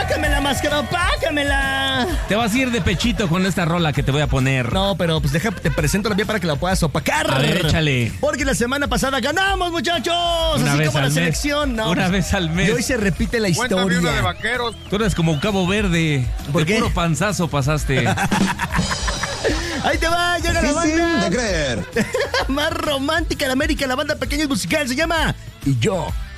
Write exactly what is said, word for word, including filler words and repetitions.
Pácamela, máscara, pácamela. Te vas a ir de pechito con esta rola que te voy a poner. No, pero pues déjate, te presento la mía para que la puedas opacar. A ver, échale. Porque la semana pasada ganamos, muchachos. Una Así vez como la al mes. selección. No, Una pues, vez al mes. Y hoy se repite la Cuéntame una de historia. vaqueros. Tú eres como un Cabo Verde. ¿Por de qué? puro panzazo pasaste. Ahí te va, llega la Difícil banda de creer. más romántica de América, la banda Pequeños Musical, se llama Y Yo